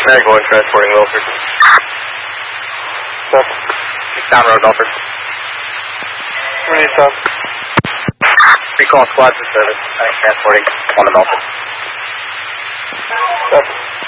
Mary going transporting Wilford. Down road, Wilford. 27. Recall squad for service. Transporting one of Wilford.